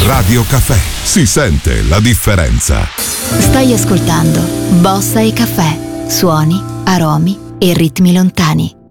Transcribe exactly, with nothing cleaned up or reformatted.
Radio Caffè. Si sente la differenza. Stai ascoltando Bossa e Caffè. Suoni, aromi e ritmi lontani.